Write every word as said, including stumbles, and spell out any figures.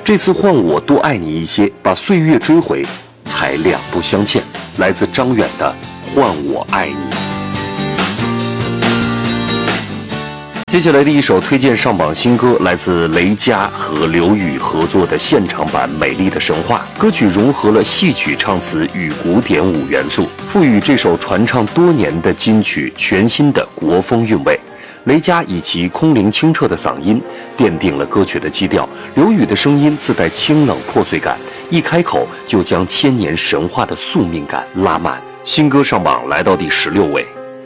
这次换我多爱你一些，把岁月追回，才两不相欠。来自张远的《换我爱你》。接下来的一首推荐上榜新歌，来自雷佳和刘宇合作的现场版《美丽的神话》。歌曲融合了戏曲唱词与古典舞元素，赋予这首传唱多年的金曲全新的国风韵味。雷佳以其空灵清澈的嗓音奠定了歌曲的基调，刘宇的声音自带清冷破碎感，一开口就将千年神话的宿命感拉满。新歌上榜来到第十六位。